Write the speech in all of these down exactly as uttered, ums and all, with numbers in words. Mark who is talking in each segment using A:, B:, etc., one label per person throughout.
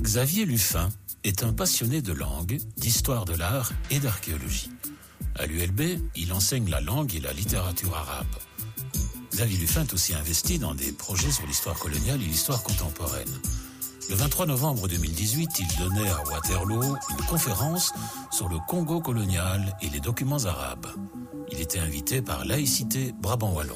A: Xavier Luffin est un passionné de langue, d'histoire de l'art et d'archéologie. À l'U L B, il enseigne la langue et la littérature arabe. Xavier Luffin est aussi investi dans des projets sur l'histoire coloniale et l'histoire contemporaine. Le vingt-trois novembre deux mille dix-huit, il donnait à Waterloo une conférence sur le Congo colonial et les documents arabes. Il était invité par Laïcité Brabant Wallon.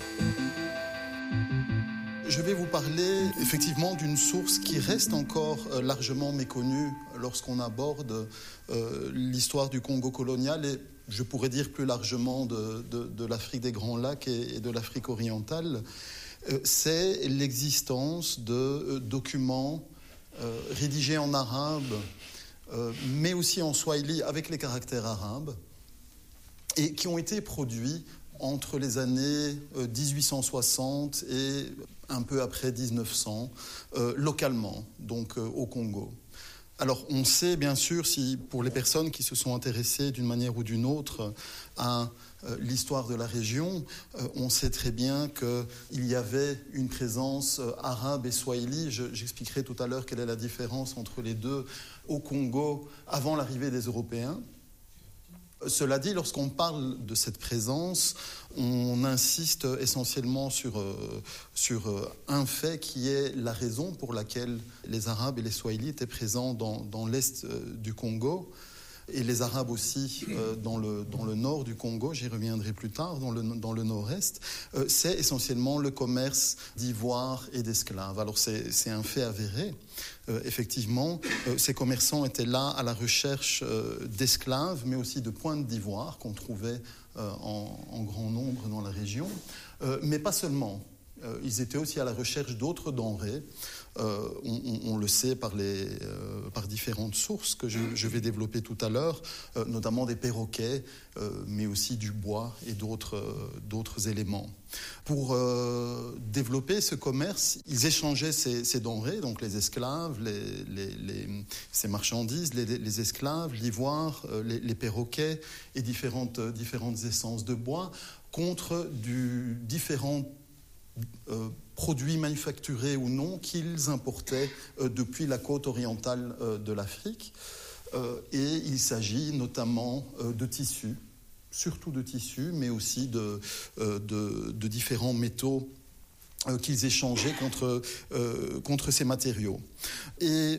B: Je vais vous parler effectivement d'une source qui reste encore euh, largement méconnue lorsqu'on aborde euh, l'histoire du Congo colonial et je pourrais dire plus largement de, de, de l'Afrique des Grands Lacs et, et de l'Afrique orientale. Euh, c'est l'existence de euh, documents euh, rédigés en arabe, euh, mais aussi en swahili avec les caractères arabes et qui ont été produits entre les années euh, dix-huit cent soixante et un peu après dix-neuf cents, euh, localement, donc euh, au Congo. Alors, on sait bien sûr, si pour les personnes qui se sont intéressées d'une manière ou d'une autre à euh, l'histoire de la région, euh, on sait très bien qu'il y avait une présence euh, arabe et swahili. Je, j'expliquerai tout à l'heure quelle est la différence entre les deux au Congo avant l'arrivée des Européens. Cela dit, lorsqu'on parle de cette présence, on insiste essentiellement sur, euh, sur euh, un fait qui est la raison pour laquelle les Arabes et les Swahili étaient présents dans, dans l'est euh, du Congo et les Arabes aussi euh, dans, le, dans le nord du Congo, j'y reviendrai plus tard, dans le, dans le nord-est, euh, c'est essentiellement le commerce d'ivoire et d'esclaves. Alors c'est, c'est un fait avéré. Euh, effectivement, euh, ces commerçants étaient là à la recherche euh, d'esclaves, mais aussi de pointes d'ivoire qu'on trouvait euh, en, en grand nombre dans la région, euh, mais pas seulement. Euh, ils étaient aussi à la recherche d'autres denrées. Euh, on, on, on le sait par, les, euh, par différentes sources que je, je vais développer tout à l'heure, euh, notamment des perroquets, euh, mais aussi du bois et d'autres, euh, d'autres éléments. Pour euh, développer ce commerce, ils échangeaient ces, ces denrées, donc les esclaves, les, les, les, ces marchandises, les, les esclaves, l'ivoire, euh, les, les perroquets et différentes, euh, différentes essences de bois contre du, différents Euh, produits manufacturés ou non qu'ils importaient euh, depuis la côte orientale euh, de l'Afrique. Euh, et il s'agit notamment euh, de tissus, surtout de tissus, mais aussi de, euh, de, de différents métaux euh, qu'ils échangeaient contre, euh, contre ces matériaux. Et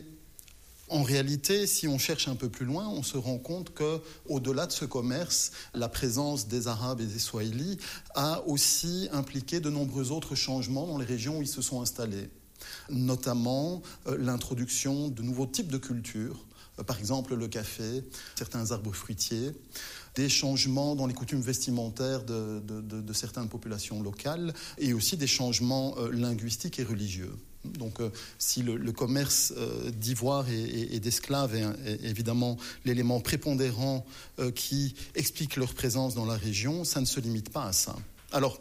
B: en réalité, si on cherche un peu plus loin, on se rend compte qu'au-delà de ce commerce, la présence des Arabes et des Swahili a aussi impliqué de nombreux autres changements dans les régions où ils se sont installés, notamment euh, l'introduction de nouveaux types de cultures, euh, par exemple le café, certains arbres fruitiers, des changements dans les coutumes vestimentaires de, de, de, de certaines populations locales et aussi des changements euh, linguistiques et religieux. Donc euh, si le, le commerce euh, d'ivoire et, et, et d'esclaves est, est évidemment l'élément prépondérant euh, qui explique leur présence dans la région, ça ne se limite pas à ça. Alors,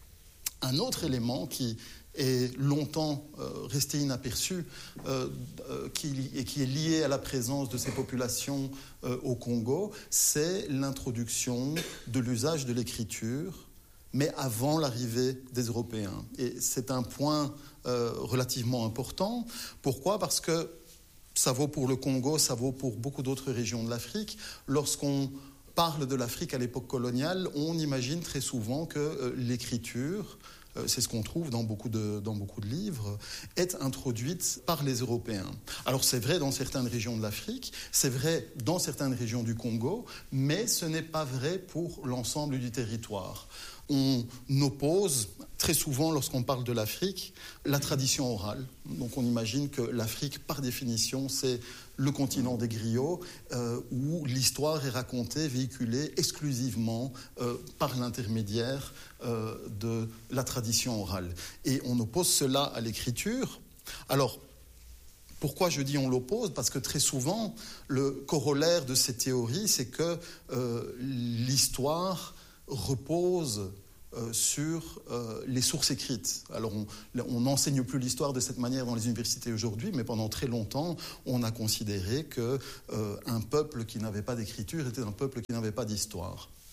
B: un autre élément qui est longtemps euh, resté inaperçu euh, euh, qui, et qui est lié à la présence de ces populations euh, au Congo, c'est l'introduction de l'usage de l'écriture, mais avant l'arrivée des Européens. Et c'est un point euh, relativement important. Pourquoi ? Parce que ça vaut pour le Congo, ça vaut pour beaucoup d'autres régions de l'Afrique. Lorsqu'on parle de l'Afrique à l'époque coloniale, on imagine très souvent que euh, l'écriture, euh, c'est ce qu'on trouve dans beaucoup, de, dans beaucoup de livres, est introduite par les Européens. Alors c'est vrai dans certaines régions de l'Afrique, c'est vrai dans certaines régions du Congo, mais ce n'est pas vrai pour l'ensemble du territoire. On oppose très souvent, lorsqu'on parle de l'Afrique, la tradition orale. Donc on imagine que l'Afrique, par définition, c'est le continent des griots, euh, où l'histoire est racontée, véhiculée exclusivement euh, par l'intermédiaire euh, de la tradition orale. Et on oppose cela à l'écriture. Alors, pourquoi je dis on l'oppose ? Parce que très souvent, le corollaire de ces théories, c'est que euh, l'histoire repose euh, sur euh, les sources écrites. Alors, on n'enseigne plus l'histoire de cette manière dans les universités aujourd'hui, mais pendant très longtemps, on a considéré qu'un euh, peuple qui n'avait pas d'écriture était un peuple qui n'avait pas d'histoire.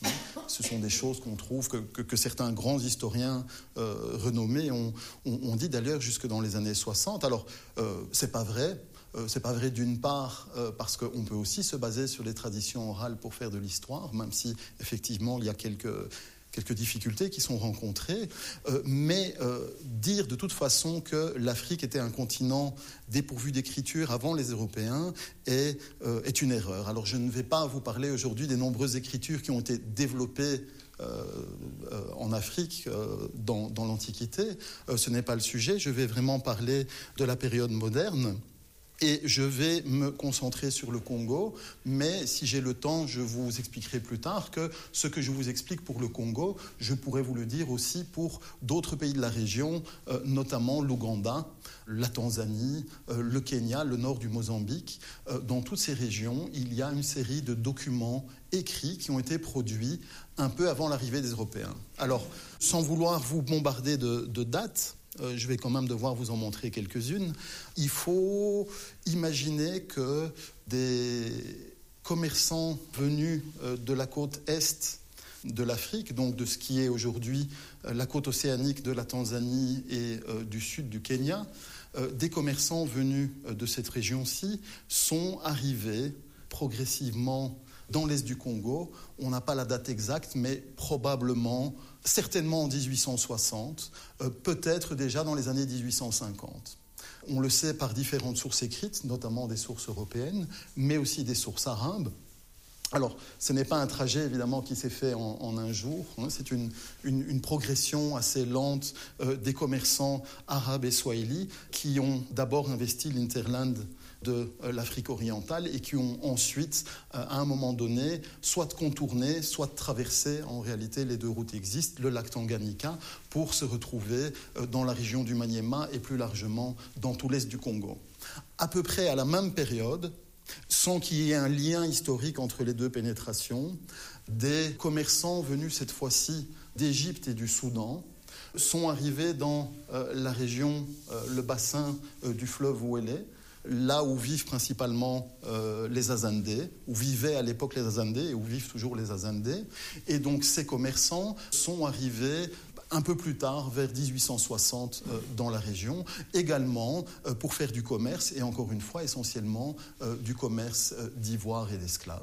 B: Ce sont des choses qu'on trouve, que, que, que certains grands historiens euh, renommés ont, ont, ont dit d'ailleurs jusque dans les années soixante. Alors, euh, c'est pas vrai. Euh, c'est pas vrai d'une part euh, parce qu'on peut aussi se baser sur les traditions orales pour faire de l'histoire, même si effectivement il y a quelques... quelques difficultés qui sont rencontrées, euh, mais euh, dire de toute façon que l'Afrique était un continent dépourvu d'écriture avant les Européens est, euh, est une erreur. Alors je ne vais pas vous parler aujourd'hui des nombreuses écritures qui ont été développées euh, euh, en Afrique euh, dans, dans l'Antiquité. Euh, ce n'est pas le sujet, je vais vraiment parler de la période moderne. Et je vais me concentrer sur le Congo, mais si j'ai le temps, je vous expliquerai plus tard que ce que je vous explique pour le Congo, je pourrais vous le dire aussi pour d'autres pays de la région, euh, notamment l'Ouganda, la Tanzanie, euh, le Kenya, le nord du Mozambique. Euh, dans toutes ces régions, il y a une série de documents écrits qui ont été produits un peu avant l'arrivée des Européens. Alors, sans vouloir vous bombarder de, de dates, Euh, je vais quand même devoir vous en montrer quelques-unes. Il faut imaginer que des commerçants venus euh, de la côte est de l'Afrique, donc de ce qui est aujourd'hui euh, la côte océanique de la Tanzanie et euh, du sud du Kenya, euh, des commerçants venus euh, de cette région-ci sont arrivés progressivement dans l'est du Congo. On n'a pas la date exacte, mais probablement, certainement en dix-huit cent soixante, euh, peut-être déjà dans les années dix-huit cent cinquante. On le sait par différentes sources écrites, notamment des sources européennes, mais aussi des sources arabes. Alors, ce n'est pas un trajet, évidemment, qui s'est fait en, en un jour. Hein, c'est une, une, une progression assez lente euh, des commerçants arabes et swahili qui ont d'abord investi l'hinterland de euh, l'Afrique orientale et qui ont ensuite, euh, à un moment donné, soit contourné, soit traversé, en réalité les deux routes existent, le lac Tanganyika, pour se retrouver euh, dans la région du Maniema et plus largement dans tout l'est du Congo. À peu près à la même période, sans qu'il y ait un lien historique entre les deux pénétrations, des commerçants venus cette fois-ci d'Égypte et du Soudan sont arrivés dans euh, la région, euh, le bassin euh, du fleuve Ouélé, là où vivent principalement euh, les Azandés, où vivaient à l'époque les Azandés et où vivent toujours les Azandés. Et donc ces commerçants sont arrivés un peu plus tard, vers dix-huit cent soixante, euh, dans la région, également euh, pour faire du commerce, et encore une fois, essentiellement euh, du commerce euh, d'ivoire et d'esclaves.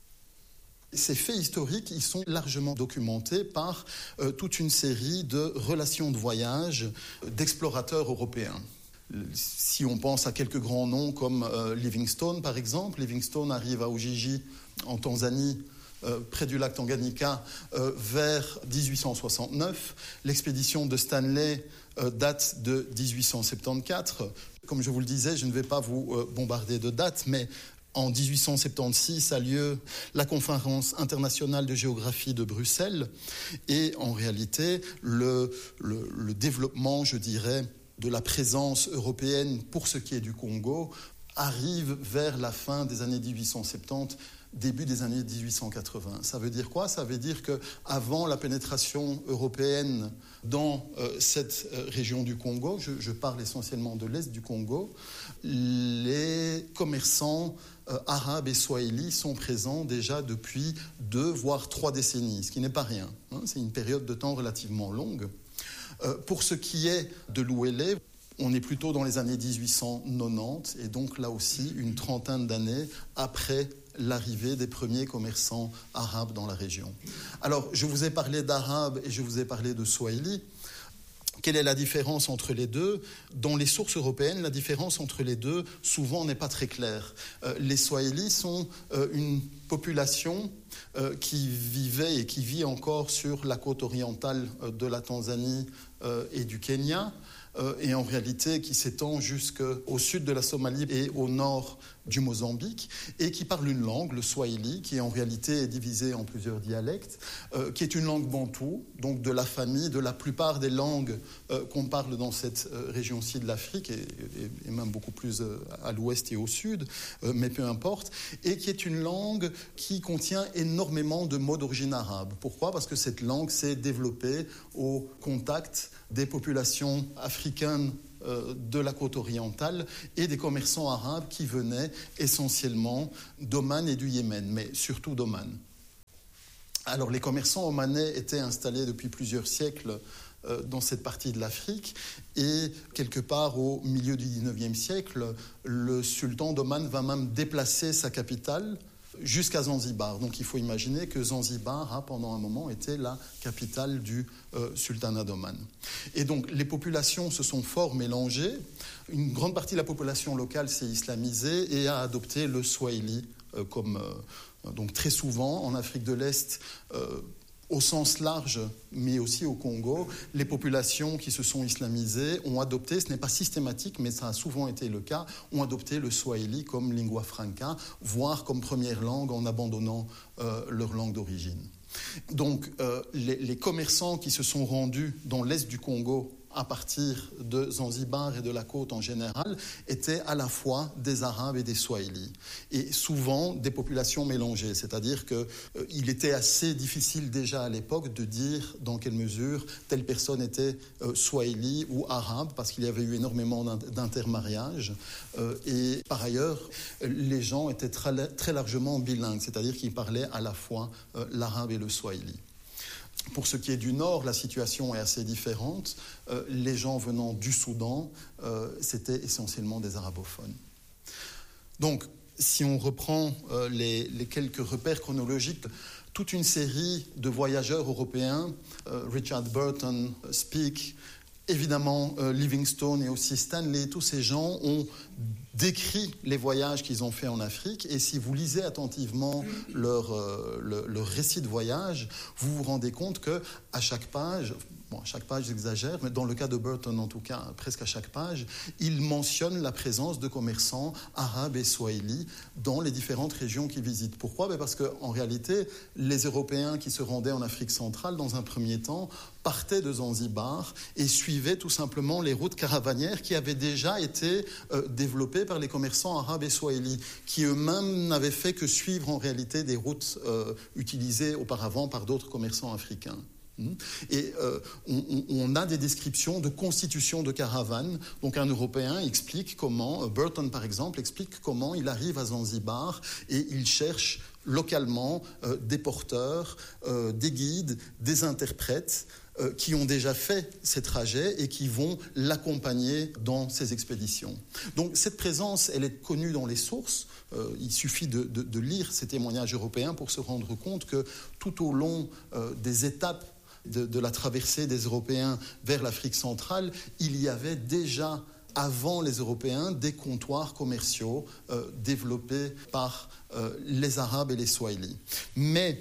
B: Ces faits historiques, ils sont largement documentés par euh, toute une série de relations de voyage d'explorateurs européens. Si on pense à quelques grands noms comme euh, Livingstone, par exemple, Livingstone arrive à Ujiji, en Tanzanie, Euh, près du lac Tanganyika, euh, vers dix-huit cent soixante-neuf. L'expédition de Stanley euh, date de dix-huit cent soixante-quatorze. Comme je vous le disais, je ne vais pas vous euh, bombarder de dates, mais en dix-huit cent soixante-seize a lieu la conférence internationale de géographie de Bruxelles. Et en réalité, le, le, le développement, je dirais, de la présence européenne pour ce qui est du Congo arrive vers la fin des années dix-huit cent soixante-dix, début des années dix-huit cent quatre-vingts. Ça veut dire quoi ? Ça veut dire qu'avant la pénétration européenne dans euh, cette euh, région du Congo, je, je parle essentiellement de l'est du Congo, les commerçants euh, arabes et swahili sont présents déjà depuis deux, voire trois décennies, ce qui n'est pas rien. Hein, c'est une période de temps relativement longue. Euh, pour ce qui est de l'Ouélé, on est plutôt dans les années dix-huit cent quatre-vingt-dix, et donc là aussi une trentaine d'années après l'arrivée des premiers commerçants arabes dans la région. Alors, je vous ai parlé d'arabe et je vous ai parlé de swahili. Quelle est la différence entre les deux ? Dans les sources européennes, la différence entre les deux, souvent, n'est pas très claire. Euh, les Swahili sont euh, une population euh, qui vivait et qui vit encore sur la côte orientale euh, de la Tanzanie euh, et du Kenya, euh, et en réalité qui s'étend jusqu'au sud de la Somalie et au nord du Mozambique, et qui parle une langue, le swahili, qui en réalité est divisée en plusieurs dialectes, euh, qui est une langue bantoue, donc de la famille de la plupart des langues euh, qu'on parle dans cette euh, région-ci de l'Afrique, et, et, et même beaucoup plus euh, à l'ouest et au sud, euh, mais peu importe, et qui est une langue qui contient énormément de mots d'origine arabe. Pourquoi ? Parce que cette langue s'est développée au contact des populations africaines de la côte orientale et des commerçants arabes qui venaient essentiellement d'Oman et du Yémen, mais surtout d'Oman. Alors les commerçants omanais étaient installés depuis plusieurs siècles euh, dans cette partie de l'Afrique et quelque part au milieu du dix-neuvième siècle, le sultan d'Oman va même déplacer sa capitale jusqu'à Zanzibar. Donc il faut imaginer que Zanzibar a pendant un moment été la capitale du euh, sultanat d'Oman. Et donc les populations se sont fort mélangées. Une grande partie de la population locale s'est islamisée et a adopté le swahili euh, comme... Euh, Donc très souvent, en Afrique de l'Est, euh, au sens large, mais aussi au Congo, les populations qui se sont islamisées ont adopté, ce n'est pas systématique, mais ça a souvent été le cas, ont adopté le swahili comme lingua franca, voire comme première langue en abandonnant euh, leur langue d'origine. Donc euh, les, les commerçants qui se sont rendus dans l'Est du Congo à partir de Zanzibar et de la côte en général, étaient à la fois des Arabes et des Swahilis. Et souvent des populations mélangées, c'est-à-dire qu'il euh, était assez difficile déjà à l'époque de dire dans quelle mesure telle personne était euh, Swahili ou arabe, parce qu'il y avait eu énormément d'intermariages. Euh, et par ailleurs, les gens étaient très, très largement bilingues, c'est-à-dire qu'ils parlaient à la fois euh, l'arabe et le Swahili. Pour ce qui est du Nord, la situation est assez différente. Euh, les gens venant du Soudan, euh, c'était essentiellement des arabophones. Donc, si on reprend euh, les, les quelques repères chronologiques, toute une série de voyageurs européens, euh, Richard Burton, euh, Speke, évidemment euh, Livingstone et aussi Stanley, tous ces gens ont décrit les voyages qu'ils ont faits en Afrique. Et si vous lisez attentivement leur, euh, le, leur récit de voyage, vous vous rendez compte qu'à chaque page... Bon, à chaque page, j'exagère, mais dans le cas de Burton, en tout cas, presque à chaque page, il mentionne la présence de commerçants arabes et swahili dans les différentes régions qu'il visite. Pourquoi ? Ben parce qu'en réalité, les Européens qui se rendaient en Afrique centrale, dans un premier temps, partaient de Zanzibar et suivaient tout simplement les routes caravanières qui avaient déjà été euh, développées par les commerçants arabes et swahili, qui eux-mêmes n'avaient fait que suivre en réalité des routes euh, utilisées auparavant par d'autres commerçants africains. Et euh, on, on a des descriptions de constitution de caravanes. Donc un Européen explique comment, Burton par exemple, explique comment il arrive à Zanzibar et il cherche localement euh, des porteurs, euh, des guides, des interprètes euh, qui ont déjà fait ces trajets et qui vont l'accompagner dans ces expéditions. Donc cette présence, elle est connue dans les sources. Euh, il suffit de, de, de lire ces témoignages européens pour se rendre compte que tout au long euh, des étapes De, de la traversée des Européens vers l'Afrique centrale, il y avait déjà, avant les Européens, des comptoirs commerciaux euh, développés par euh, les Arabes et les Swahilis. Mais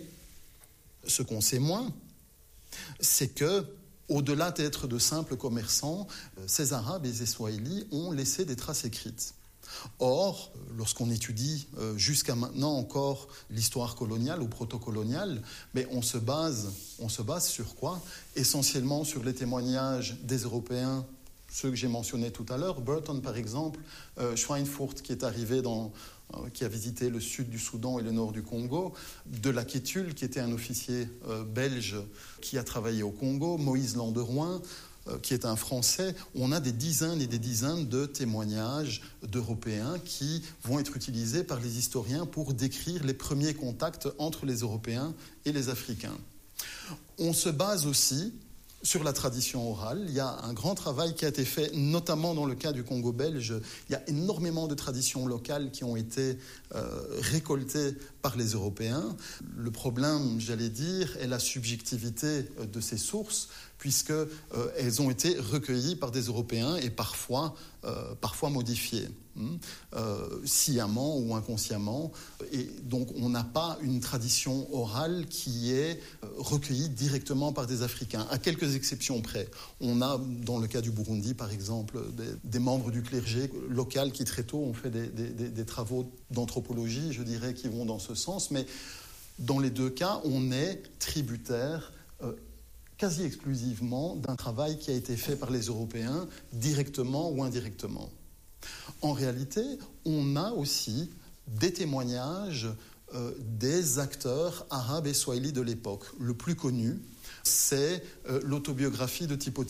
B: ce qu'on sait moins, c'est que, au-delà d'être de simples commerçants, euh, ces Arabes et ces Swahilis ont laissé des traces écrites. Or, lorsqu'on étudie euh, jusqu'à maintenant encore l'histoire coloniale ou proto-coloniale, mais on se base, on se base sur quoi ? Essentiellement sur les témoignages des Européens, ceux que j'ai mentionnés tout à l'heure. Burton, par exemple, euh, Schweinfurt, qui est arrivé dans, euh, qui a visité le sud du Soudan et le nord du Congo, de Laquetul, qui était un officier euh, belge qui a travaillé au Congo, Moïse Landerouin, qui est un Français. On a des dizaines et des dizaines de témoignages d'Européens qui vont être utilisés par les historiens pour décrire les premiers contacts entre les Européens et les Africains. On se base aussi sur la tradition orale. Il y a un grand travail qui a été fait, notamment dans le cas du Congo belge. Il y a énormément de traditions locales qui ont été euh, récoltées par les Européens. Le problème, j'allais dire, est la subjectivité de ces sources, puisqu'elles euh, ont été recueillies par des Européens et parfois, euh, parfois modifiées, hein, euh, sciemment ou inconsciemment. Et donc, on n'a pas une tradition orale qui est recueillie directement par des Africains, à quelques exceptions près. On a, dans le cas du Burundi, par exemple, des, des membres du clergé local qui, très tôt, ont fait des, des, des travaux d'anthropologie, je dirais, qui vont dans ce sens. Mais dans les deux cas, on est tributaire euh, quasi exclusivement d'un travail qui a été fait par les Européens, directement ou indirectement. En réalité, on a aussi des témoignages euh, des acteurs arabes et swahilis de l'époque. Le plus connu, c'est euh, l'autobiographie de Tipo Type.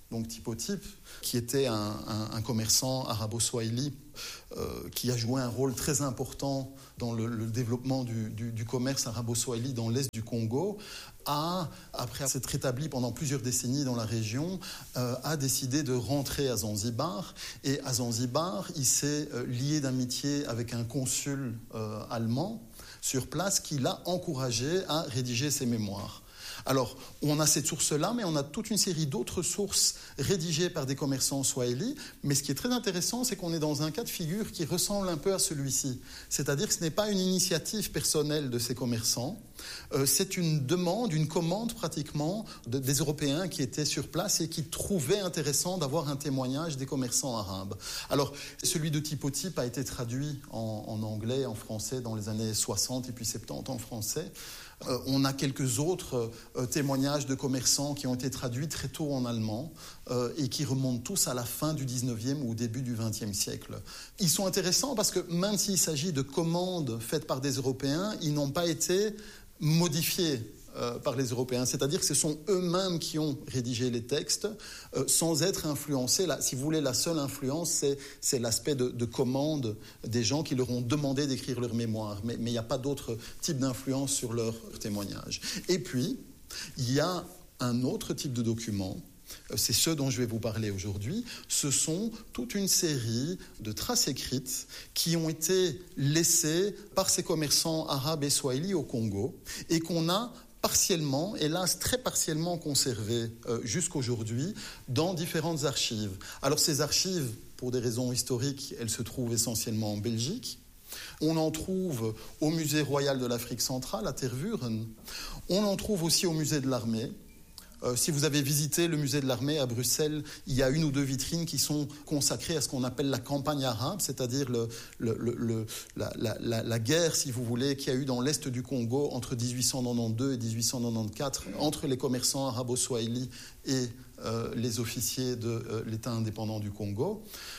B: donc Tipo-Tip, qui était un, un, un commerçant arabo-swahili euh, qui a joué un rôle très important dans le, le développement du, du, du commerce arabo-swahili dans l'est du Congo, a, après s'être établi pendant plusieurs décennies dans la région, euh, a décidé de rentrer à Zanzibar. Et à Zanzibar, il s'est euh, lié d'amitié avec un consul euh, allemand sur place qui l'a encouragé à rédiger ses mémoires. Alors, on a cette source-là, mais on a toute une série d'autres sources rédigées par des commerçants swahili. Mais ce qui est très intéressant, c'est qu'on est dans un cas de figure qui ressemble un peu à celui-ci. C'est-à-dire que ce n'est pas une initiative personnelle de ces commerçants. Euh, c'est une demande, une commande pratiquement de, des Européens qui étaient sur place et qui trouvaient intéressant d'avoir un témoignage des commerçants arabes. Alors, celui de Tipo-Tip a été traduit en, en anglais, en français dans les années soixante et puis soixante-dix en français. Euh, on a quelques autres euh, témoignages de commerçants qui ont été traduits très tôt en allemand euh, et qui remontent tous à la fin du dix-neuvième ou au début du vingtième siècle. Ils sont intéressants parce que même s'il s'agit de commandes faites par des Européens, ils n'ont pas été modifiés euh, par les Européens. C'est-à-dire que ce sont eux-mêmes qui ont rédigé les textes euh, sans être influencés. Là, si vous voulez, la seule influence, c'est, c'est l'aspect de, de commande des gens qui leur ont demandé d'écrire leur mémoire. Mais, mais il n'y a pas d'autre type d'influence sur leur témoignage. Et puis, il y a un autre type de document. C'est ceux dont je vais vous parler aujourd'hui. Ce sont toute une série de traces écrites qui ont été laissées par ces commerçants arabes et swahili au Congo et qu'on a partiellement, hélas très partiellement conservées euh, jusqu'aujourd'hui dans différentes archives. Alors ces archives, pour des raisons historiques, elles se trouvent essentiellement en Belgique. On en trouve au Musée royal de l'Afrique centrale à Tervuren. On en trouve aussi au Musée de l'armée. Euh, si vous avez visité le musée de l'armée à Bruxelles, il y a une ou deux vitrines qui sont consacrées à ce qu'on appelle la campagne arabe, c'est-à-dire le, le, le, le, la, la, la guerre, si vous voulez, qu'il y a eu dans l'est du Congo entre dix-huit cent quatre-vingt-douze et dix-huit cent quatre-vingt-quatorze, entre les commerçants arabo-swahili et euh, les officiers de euh, l'État indépendant du Congo.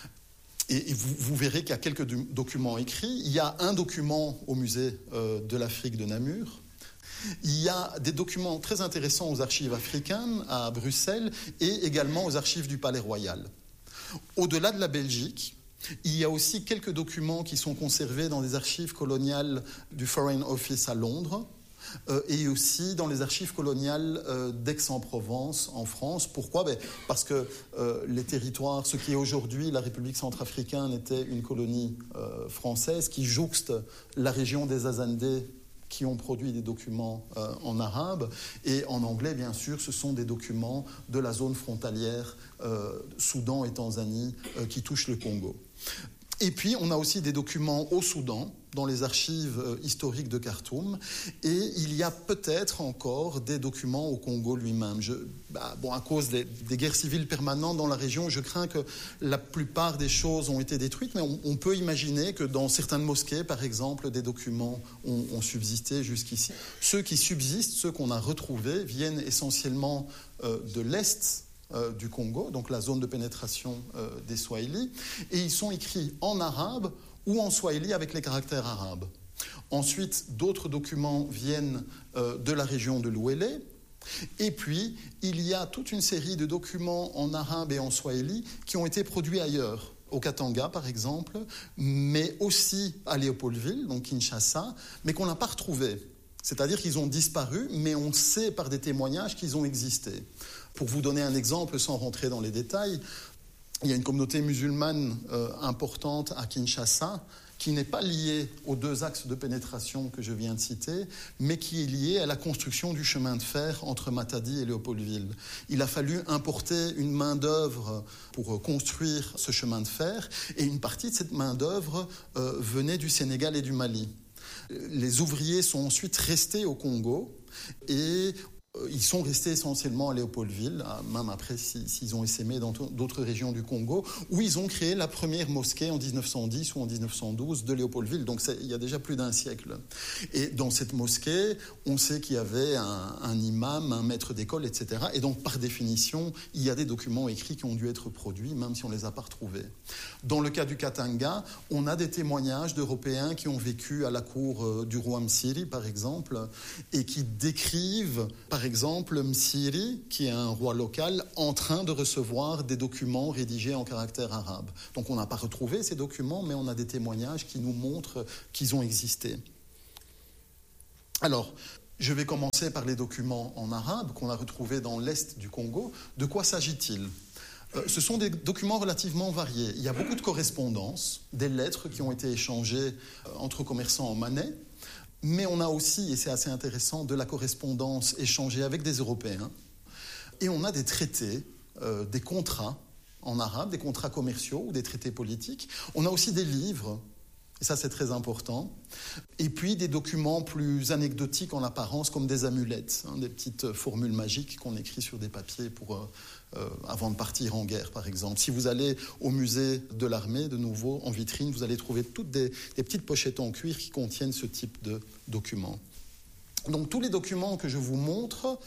B: Et vous, vous verrez qu'il y a quelques du- documents écrits. Il y a un document au musée euh, de l'Afrique de Namur. Il y a des documents très intéressants aux archives africaines à Bruxelles et également aux archives du Palais Royal. Au-delà de la Belgique, il y a aussi quelques documents qui sont conservés dans les archives coloniales du Foreign Office à Londres euh, et aussi dans les archives coloniales euh, d'Aix-en-Provence en France. Pourquoi ? Ben, parce que euh, les territoires, ce qui est aujourd'hui la République centrafricaine, était une colonie euh, française qui jouxte la région des Azandés qui ont produit des documents euh, en arabe. Et en anglais, bien sûr, ce sont des documents de la zone frontalière euh, Soudan et Tanzanie euh, qui touchent le Congo. Et puis, on a aussi des documents au Soudan, dans les archives euh, historiques de Khartoum, et il y a peut-être encore des documents au Congo lui-même. Je, bah, bon, à cause des, des guerres civiles permanentes dans la région, je crains que la plupart des choses ont été détruites, mais on, on peut imaginer que dans certaines mosquées, par exemple, des documents ont, ont subsisté jusqu'ici. Ceux qui subsistent, ceux qu'on a retrouvés, viennent essentiellement euh, de l'Est Euh, du Congo, donc la zone de pénétration euh, des Swahili, et ils sont écrits en arabe ou en Swahili avec les caractères arabes. Ensuite, d'autres documents viennent euh, de la région de l'Ouélé, et puis il y a toute une série de documents en arabe et en Swahili qui ont été produits ailleurs, au Katanga par exemple, mais aussi à Léopoldville, donc Kinshasa, mais qu'on n'a pas retrouvés. C'est-à-dire qu'ils ont disparu, mais on sait par des témoignages qu'ils ont existé. Pour vous donner un exemple, sans rentrer dans les détails, il y a une communauté musulmane euh, importante à Kinshasa qui n'est pas liée aux deux axes de pénétration que je viens de citer, mais qui est liée à la construction du chemin de fer entre Matadi et Léopoldville. Il a fallu importer une main-d'œuvre pour construire ce chemin de fer, et une partie de cette main-d'œuvre euh, venait du Sénégal et du Mali. Les ouvriers sont ensuite restés au Congo et ils sont restés essentiellement à Léopoldville, même après s'ils ont essaimé dans d'autres régions du Congo, où ils ont créé la première mosquée en dix-neuf cent dix ou en dix-neuf cent douze de Léopoldville. Donc il y a déjà plus d'un siècle. Et dans cette mosquée, on sait qu'il y avait un, un imam, un maître d'école, et cetera. Et donc par définition, il y a des documents écrits qui ont dû être produits, même si on ne les a pas retrouvés. Dans le cas du Katanga, on a des témoignages d'Européens qui ont vécu à la cour du roi Msiri, par exemple, et qui décrivent, par exemple, Msiri, qui est un roi local, en train de recevoir des documents rédigés en caractère arabe. Donc on n'a pas retrouvé ces documents, mais on a des témoignages qui nous montrent qu'ils ont existé. Alors, je vais commencer par les documents en arabe qu'on a retrouvés dans l'est du Congo. De quoi s'agit-il ? euh, Ce sont des documents relativement variés. Il y a beaucoup de correspondances, des lettres qui ont été échangées entre commerçants en monnaie. Mais on a aussi, et c'est assez intéressant, de la correspondance échangée avec des Européens. Et on a des traités, euh, des contrats en arabe, des contrats commerciaux ou des traités politiques. On a aussi des livres, et ça c'est très important. Et puis des documents plus anecdotiques en apparence, comme des amulettes, hein, des petites formules magiques qu'on écrit sur des papiers pour, euh, euh, avant de partir en guerre, par exemple. Si vous allez au musée de l'armée, de nouveau, en vitrine, vous allez trouver toutes des, des petites pochettes en cuir qui contiennent ce type de documents. Donc tous les documents que je vous montre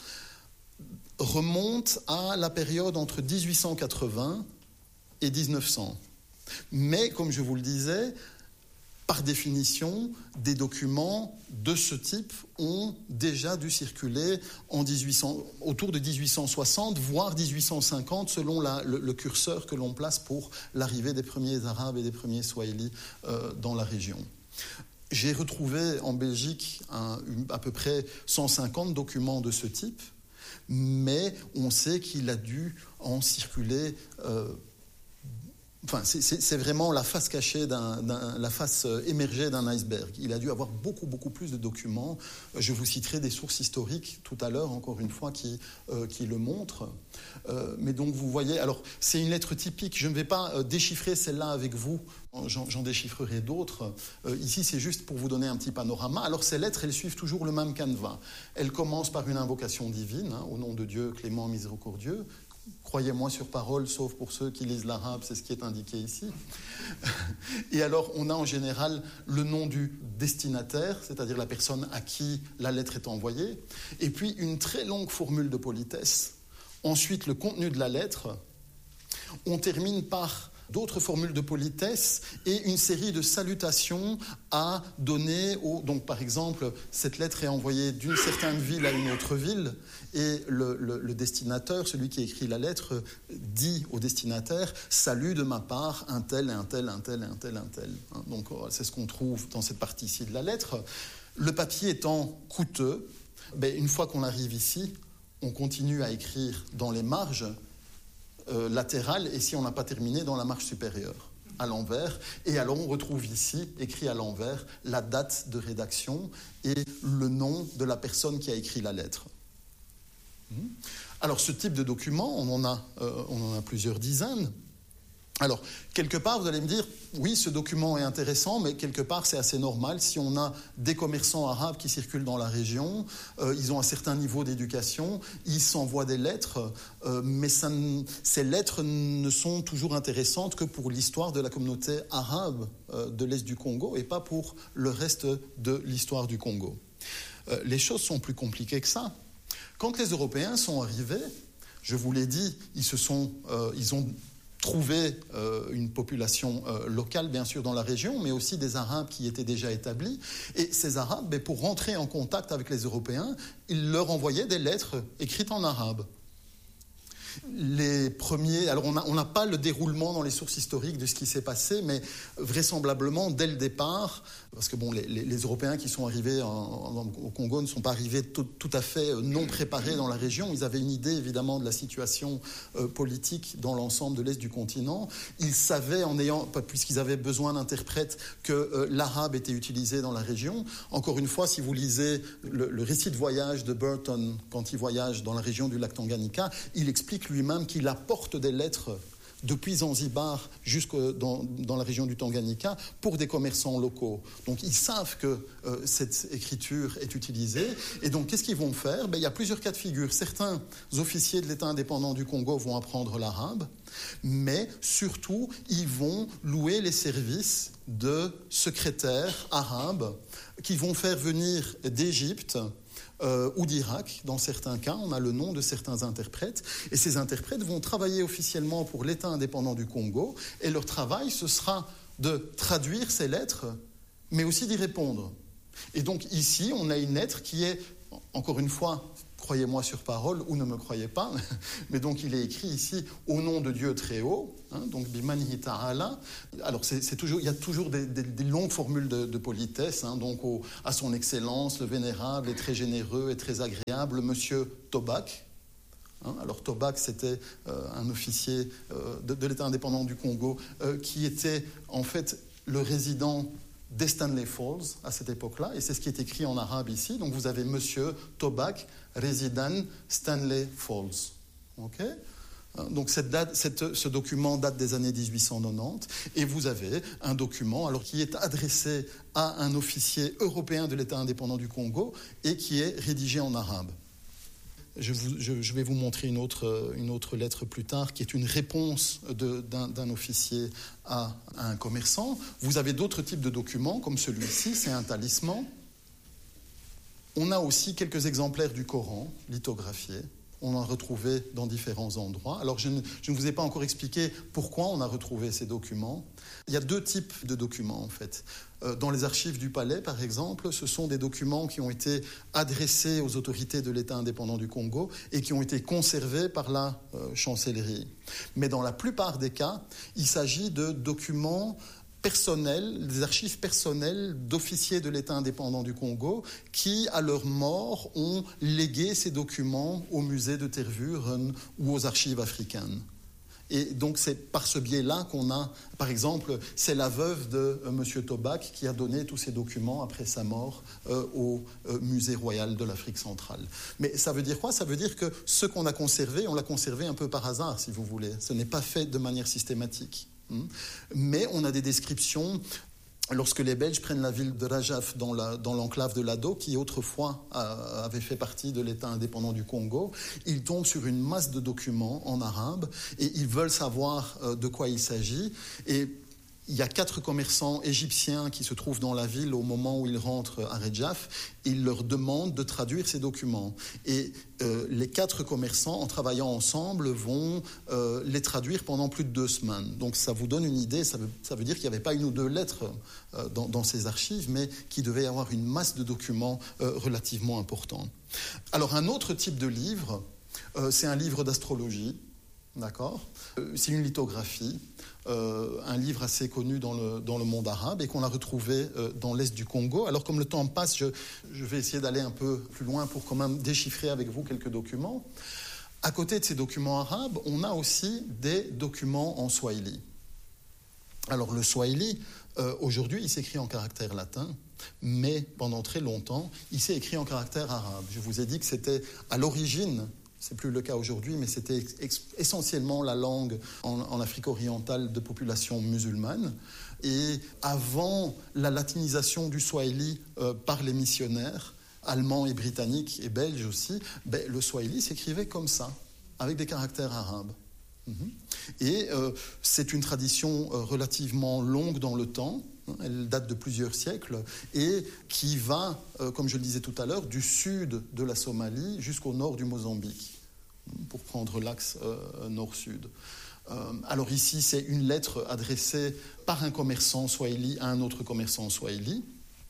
B: remontent à la période entre dix-huit cent quatre-vingts et dix-neuf cents. Mais, comme je vous le disais, par définition, des documents de ce type ont déjà dû circuler en dix-huit cents, autour de dix-huit cent soixante, voire dix-huit cent cinquante, selon la, le, le curseur que l'on place pour l'arrivée des premiers Arabes et des premiers Swahili euh, dans la région. J'ai retrouvé en Belgique un, à peu près cent cinquante documents de ce type, mais on sait qu'il a dû en circuler... Euh, Enfin, c'est, c'est, c'est vraiment la face cachée, d'un, d'un, la face émergée d'un iceberg. Il a dû avoir beaucoup, beaucoup plus de documents. Je vous citerai des sources historiques tout à l'heure, encore une fois, qui, euh, qui le montrent. Euh, mais donc, vous voyez, alors, c'est une lettre typique. Je ne vais pas euh, déchiffrer celle-là avec vous. J'en, j'en déchiffrerai d'autres. Euh, ici, c'est juste pour vous donner un petit panorama. Alors, ces lettres, elles suivent toujours le même canevas. Elles commencent par une invocation divine, hein, au nom de Dieu clément, miséricordieux. Croyez-moi sur parole, sauf pour ceux qui lisent l'arabe, c'est ce qui est indiqué ici. Et alors, on a en général le nom du destinataire, c'est-à-dire la personne à qui la lettre est envoyée, et puis une très longue formule de politesse. Ensuite, le contenu de la lettre. On termine par d'autres formules de politesse et une série de salutations à donner au... Donc, par exemple, cette lettre est envoyée d'une certaine ville à une autre ville et le, le, le destinateur, celui qui écrit la lettre, dit au destinataire « Salut de ma part, un tel, un tel, un tel, un tel, un tel ». Donc, c'est ce qu'on trouve dans cette partie-ci de la lettre. Le papier étant coûteux, ben, une fois qu'on arrive ici, on continue à écrire dans les marges Euh, latérale, et si on n'a pas terminé, dans la marge supérieure, à l'envers. Et alors on retrouve ici, écrit à l'envers, la date de rédaction et le nom de la personne qui a écrit la lettre. Alors ce type de document, on en a, euh, on en a plusieurs dizaines. Alors, quelque part, vous allez me dire, oui, ce document est intéressant, mais quelque part, c'est assez normal. Si on a des commerçants arabes qui circulent dans la région, euh, ils ont un certain niveau d'éducation, ils s'envoient des lettres, euh, mais ça ne, ces lettres ne sont toujours intéressantes que pour l'histoire de la communauté arabe euh, de l'Est du Congo et pas pour le reste de l'histoire du Congo. Euh, les choses sont plus compliquées que ça. Quand les Européens sont arrivés, je vous l'ai dit, ils, se sont, euh, ils ont... trouver euh, une population euh, locale, bien sûr, dans la région, mais aussi des Arabes qui étaient déjà établis. Et ces Arabes, ben, pour rentrer en contact avec les Européens, ils leur envoyaient des lettres écrites en arabe. Les premiers... Alors, on n'a pas le déroulement dans les sources historiques de ce qui s'est passé, mais vraisemblablement, dès le départ, parce que bon, les, les, les Européens qui sont arrivés en, en, au Congo ne sont pas arrivés tout, tout à fait non préparés dans la région. Ils avaient une idée, évidemment, de la situation euh, politique dans l'ensemble de l'Est du continent. Ils savaient, en ayant, puisqu'ils avaient besoin d'interprètes, que euh, l'arabe était utilisé dans la région. Encore une fois, si vous lisez le, le récit de voyage de Burton, quand il voyage dans la région du lac Tanganyika, il explique lui-même qu'il apporte des lettres depuis Zanzibar jusque dans, dans la région du Tanganyika pour des commerçants locaux. Donc ils savent que euh, cette écriture est utilisée. Et donc qu'est-ce qu'ils vont faire ? Ben, il y a plusieurs cas de figure. Certains officiers de l'État indépendant du Congo vont apprendre l'arabe, mais surtout ils vont louer les services de secrétaires arabes qui vont faire venir d'Égypte Euh, ou d'Irak, dans certains cas, on a le nom de certains interprètes, et ces interprètes vont travailler officiellement pour l'État indépendant du Congo, et leur travail, ce sera de traduire ces lettres, mais aussi d'y répondre. Et donc ici, on a une lettre qui est, encore une fois, croyez-moi sur parole ou ne me croyez pas, mais donc il est écrit ici au nom de Dieu très haut, hein, donc bimanihi ta'ala. Alors c'est, c'est toujours, il y a toujours des, des, des longues formules de, de politesse, hein, donc au, à son excellence, le vénérable et très généreux et très agréable, monsieur Toback. Hein, alors Toback, c'était euh, un officier euh, de, de l'État indépendant du Congo euh, qui était en fait le résident des Stanley Falls à cette époque-là, et c'est ce qui est écrit en arabe ici. Donc vous avez monsieur Toback, résident Stanley Falls. Okay, donc cette date, cette, ce document date des années dix-huit cent quatre-vingt-dix, et vous avez un document alors, qui est adressé à un officier européen de l'État indépendant du Congo et qui est rédigé en arabe. Je, vous, je, je vais vous montrer une autre, une autre lettre plus tard, qui est une réponse de, d'un, d'un officier à, à un commerçant. Vous avez d'autres types de documents, comme celui-ci, c'est un talisman. On a aussi quelques exemplaires du Coran, lithographiés. On en a retrouvé dans différents endroits. Alors, je ne, je ne vous ai pas encore expliqué pourquoi on a retrouvé ces documents. Il y a deux types de documents, en fait. Euh, dans les archives du palais, par exemple, ce sont des documents qui ont été adressés aux autorités de l'État indépendant du Congo et qui ont été conservés par la euh, chancellerie. Mais dans la plupart des cas, il s'agit de documents personnels, des archives personnelles d'officiers de l'État indépendant du Congo qui, à leur mort, ont légué ces documents au musée de Tervuren ou aux archives africaines. Et donc c'est par ce biais-là qu'on a, par exemple, c'est la veuve de euh, M. Toback qui a donné tous ces documents après sa mort euh, au euh, musée royal de l'Afrique centrale. Mais ça veut dire quoi ? Ça veut dire que ce qu'on a conservé, on l'a conservé un peu par hasard, si vous voulez. Ce n'est pas fait de manière systématique. Mais on a des descriptions. Lorsque les Belges prennent la ville de Rajaf dans, la, dans l'enclave de Lado, qui autrefois euh, avait fait partie de l'État indépendant du Congo, ils tombent sur une masse de documents en arabe et ils veulent savoir euh, de quoi il s'agit. Et il y a quatre commerçants égyptiens qui se trouvent dans la ville au moment où ils rentrent à Rajaf. Ils leur demandent de traduire ces documents. Et euh, les quatre commerçants, en travaillant ensemble, vont euh, les traduire pendant plus de deux semaines. Donc ça vous donne une idée, ça veut, ça veut dire qu'il n'y avait pas une ou deux lettres euh, dans, dans ces archives, mais qu'il devait y avoir une masse de documents euh, relativement importants. Alors un autre type de livre, euh, c'est un livre d'astrologie. D'accord ? euh, C'est une lithographie, euh, un livre assez connu dans le, dans le monde arabe et qu'on a retrouvé euh, dans l'est du Congo. Alors comme le temps passe, je, je vais essayer d'aller un peu plus loin pour quand même déchiffrer avec vous quelques documents. À côté de ces documents arabes, on a aussi des documents en swahili. Alors le swahili, euh, aujourd'hui, il s'écrit en caractère latin, mais pendant très longtemps, il s'est écrit en caractère arabe. Je vous ai dit que c'était à l'origine... C'est plus le cas aujourd'hui, mais c'était ex- essentiellement la langue en, en Afrique orientale de population musulmane. Et avant la latinisation du swahili euh, par les missionnaires, allemands et britanniques et belges aussi, ben, le swahili s'écrivait comme ça, avec des caractères arabes. Mm-hmm. Et euh, c'est une tradition euh, relativement longue dans le temps. Elle date de plusieurs siècles et qui va, euh, comme je le disais tout à l'heure, du sud de la Somalie jusqu'au nord du Mozambique, pour prendre l'axe euh, nord-sud. Euh, alors ici, c'est une lettre adressée par un commerçant swahili à un autre commerçant swahili.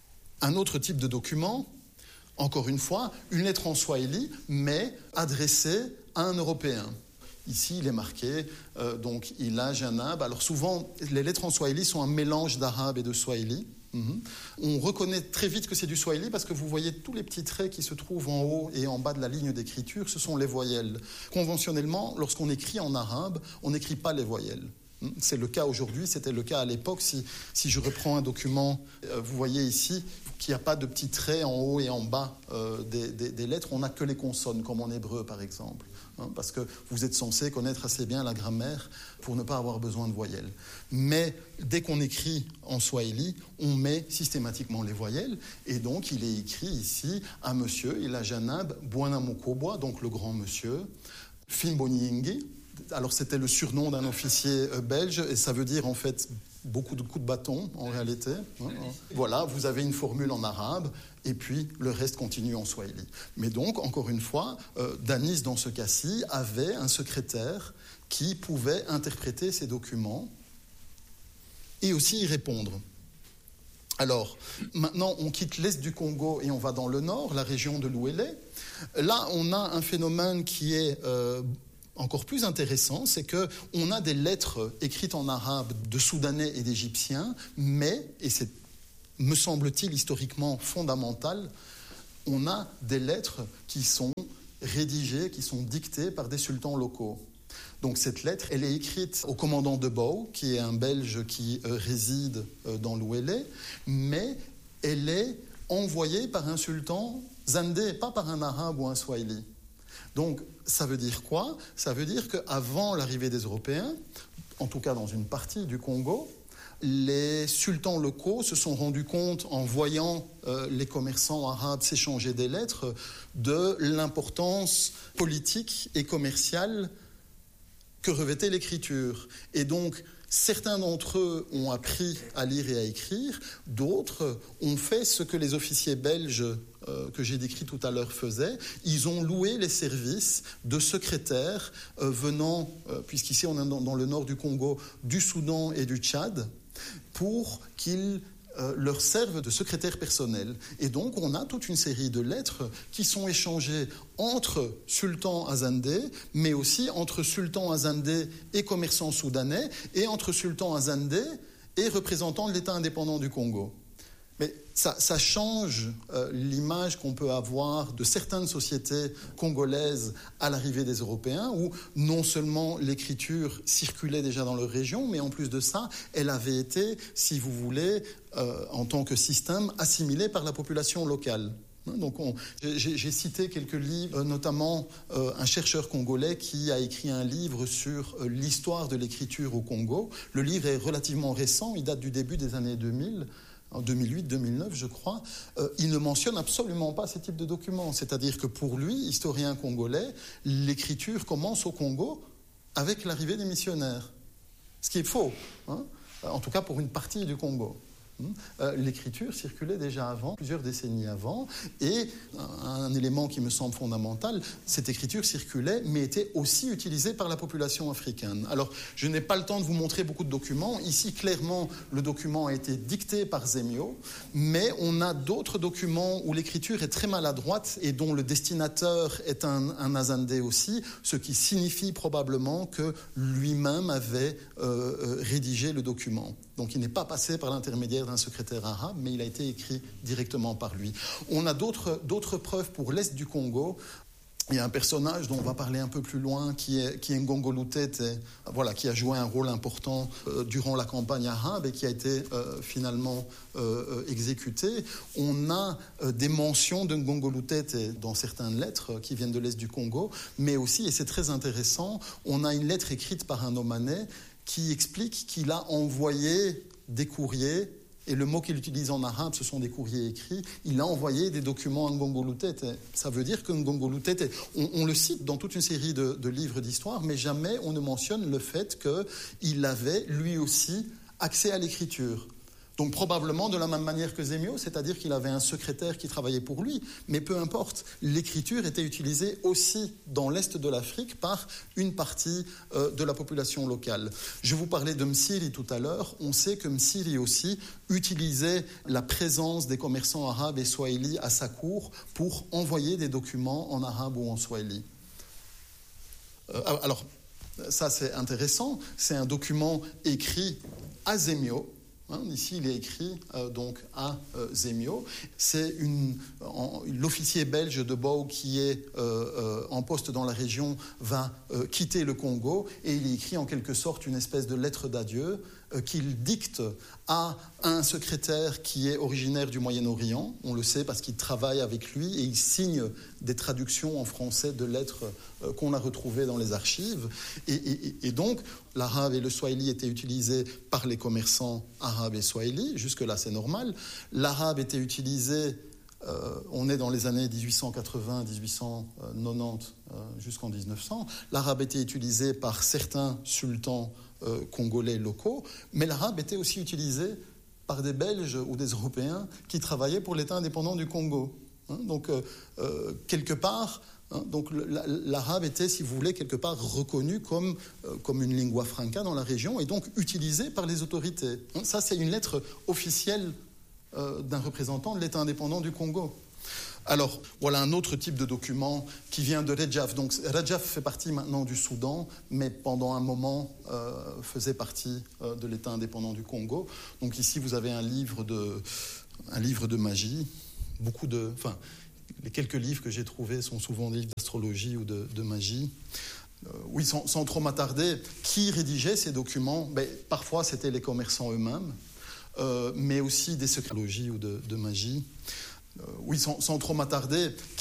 B: Un autre type de document, encore une fois, une lettre en swahili, mais adressée à un Européen. Ici, il est marqué, euh, donc, Ila Janab. Alors souvent, les lettres en swahili sont un mélange d'arabe et de swahili. Mm-hmm. On reconnaît très vite que c'est du swahili parce que vous voyez tous les petits traits qui se trouvent en haut et en bas de la ligne d'écriture, ce sont les voyelles. Conventionnellement, lorsqu'on écrit en arabe, on n'écrit pas les voyelles. C'est le cas aujourd'hui, c'était le cas à l'époque. Si, si je reprends un document, euh, vous voyez ici qu'il n'y a pas de petits traits en haut et en bas euh, des, des, des lettres, on n'a que les consonnes, comme en hébreu par exemple. Parce que vous êtes censé connaître assez bien la grammaire pour ne pas avoir besoin de voyelles. Mais dès qu'on écrit en swahili, on met systématiquement les voyelles. Et donc, il est écrit ici à monsieur Ila Janab Bwana Mukobwa, donc le grand monsieur, Fimbonyingi. Alors, c'était le surnom d'un officier belge, et ça veut dire en fait beaucoup de coups de bâton en réalité. Voilà, vous avez une formule en arabe. Et puis, le reste continue en swahili. Mais donc, encore une fois, euh, Danis, dans ce cas-ci, avait un secrétaire qui pouvait interpréter ces documents et aussi y répondre. Alors, maintenant, on quitte l'est du Congo et on va dans le nord, la région de l'Ouélé. Là, on a un phénomène qui est euh, encore plus intéressant, c'est qu'on a des lettres écrites en arabe de Soudanais et d'Égyptiens, mais, et c'est, me semble-t-il, historiquement fondamental, on a des lettres qui sont rédigées, qui sont dictées par des sultans locaux. Donc cette lettre, elle est écrite au commandant de Bou, qui est un Belge qui euh, réside euh, dans l'Ouélé, mais elle est envoyée par un sultan zandé, pas par un arabe ou un swahili. Donc ça veut dire quoi ? Ça veut dire qu'avant l'arrivée des Européens, en tout cas dans une partie du Congo, les sultans locaux se sont rendus compte, en voyant euh, les commerçants arabes s'échanger des lettres, de l'importance politique et commerciale que revêtait l'écriture. Et donc, certains d'entre eux ont appris à lire et à écrire, d'autres ont fait ce que les officiers belges euh, que j'ai décrits tout à l'heure faisaient. Ils ont loué les services de secrétaires euh, venant, euh, puisqu'ici on est dans, dans le nord du Congo, du Soudan et du Tchad, pour qu'ils euh, leur servent de secrétaire personnel. Et donc, on a toute une série de lettres qui sont échangées entre sultans azandais, mais aussi entre sultans azandais et commerçants soudanais, et entre sultans azandais et représentants de l'État indépendant du Congo. Mais ça, ça change euh, l'image qu'on peut avoir de certaines sociétés congolaises à l'arrivée des Européens, où non seulement l'écriture circulait déjà dans leur région, mais en plus de ça, elle avait été, si vous voulez, euh, en tant que système, assimilée par la population locale. Donc on, j'ai, j'ai cité quelques livres, notamment euh, un chercheur congolais qui a écrit un livre sur euh, l'histoire de l'écriture au Congo. Le livre est relativement récent, il date du début des années deux mille. En deux mille huit deux mille neuf, je crois, euh, il ne mentionne absolument pas ces types de documents. C'est-à-dire que pour lui, historien congolais, l'écriture commence au Congo avec l'arrivée des missionnaires. Ce qui est faux, hein, en tout cas pour une partie du Congo. Euh, l'écriture circulait déjà avant, plusieurs décennies avant, et un, un élément qui me semble fondamental, cette écriture circulait, mais était aussi utilisée par la population africaine. Alors, je n'ai pas le temps de vous montrer beaucoup de documents. Ici, clairement, le document a été dicté par Zemio, mais on a d'autres documents où l'écriture est très maladroite et dont le destinateur est un, un azandé aussi, ce qui signifie probablement que lui-même avait euh, euh, rédigé le document. Donc il n'est pas passé par l'intermédiaire d'un secrétaire arabe, mais il a été écrit directement par lui. On a d'autres, d'autres preuves pour l'est du Congo. Il y a un personnage dont on va parler un peu plus loin, qui est, qui est Ngongo Lutete, voilà, qui a joué un rôle important euh, durant la campagne arabe et qui a été euh, finalement euh, exécuté. On a euh, des mentions de Ngongo Lutete dans certaines lettres qui viennent de l'est du Congo, mais aussi, et c'est très intéressant, on a une lettre écrite par un Omanais qui explique qu'il a envoyé des courriers, et le mot qu'il utilise en arabe, ce sont des courriers écrits, il a envoyé des documents à Ngongo Lutete. Ça veut dire que Ngongo Lutete, on, on le cite dans toute une série de, de livres d'histoire, mais jamais on ne mentionne le fait qu'il avait lui aussi accès à l'écriture. Donc probablement de la même manière que Zemio, c'est-à-dire qu'il avait un secrétaire qui travaillait pour lui, mais peu importe, l'écriture était utilisée aussi dans l'est de l'Afrique par une partie euh, de la population locale. Je vous parlais de Msiri tout à l'heure, on sait que Msiri aussi utilisait la présence des commerçants arabes et swahili à sa cour pour envoyer des documents en arabe ou en swahili. Euh, alors, ça c'est intéressant, c'est un document écrit à Zemio. Hein, ici, il est écrit euh, donc à euh, Zemio. C'est une, en, l'officier belge de Bou qui est euh, euh, en poste dans la région va euh, quitter le Congo et il est écrit en quelque sorte une espèce de lettre d'adieu euh, qu'il dicte à un secrétaire qui est originaire du Moyen-Orient. On le sait parce qu'il travaille avec lui et il signe des traductions en français de lettres euh, qu'on a retrouvées dans les archives. Et, et, et donc, l'arabe et le swahili étaient utilisés par les commerçants arabes et swahili. Jusque-là, c'est normal. L'arabe était utilisé, euh, on est dans les années dix-huit cent quatre-vingts dix-huit cent quatre-vingt-dix euh, jusqu'en dix-neuf cents. L'arabe était utilisé par certains sultans euh, congolais locaux, mais l'arabe était aussi utilisé par des Belges ou des Européens qui travaillaient pour l'État indépendant du Congo. Hein, donc, euh, euh, quelque part... Hein, donc l'arabe était, si vous voulez, quelque part reconnu comme, euh, comme une lingua franca dans la région et donc utilisé par les autorités. Hein, ça, c'est une lettre officielle euh, d'un représentant de l'État indépendant du Congo. Alors, voilà un autre type de document qui vient de Redjaf. Donc, Redjaf fait partie maintenant du Soudan, mais pendant un moment euh, faisait partie euh, de l'État indépendant du Congo. Donc ici, vous avez un livre de, un livre de magie. Beaucoup de, enfin, les quelques livres que j'ai trouvés sont souvent des livres d'astrologie ou de, de magie. Euh, oui, sans, sans trop m'attarder, qui rédigeait ces documents? Ben, parfois, c'était les commerçants eux-mêmes, euh, mais aussi des secrétologies ou de, de magie. Euh, oui, sans, sans trop m'attarder,